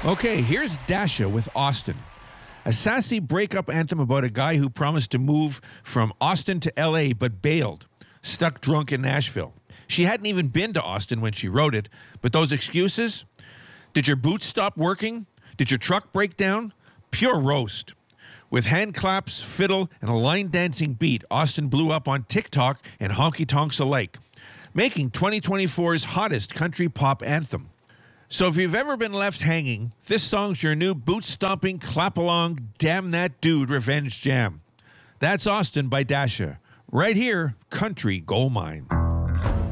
Okay, here's Dasha with Austin. A sassy breakup anthem about a guy who promised to move from Austin to LA but bailed, stuck drunk in Nashville. She hadn't even been to Austin when she wrote it, but those excuses? Did your boots stop working? Did your truck break down? Pure roast. With hand claps, fiddle, and a line dancing beat, Austin blew up on TikTok and honky tonks alike, making 2024's hottest country pop anthem. So if you've ever been left hanging, this song's your new boot-stomping, clap-along, damn that dude revenge jam. That's Austin by Dasha. Right here, Country Gold Mine.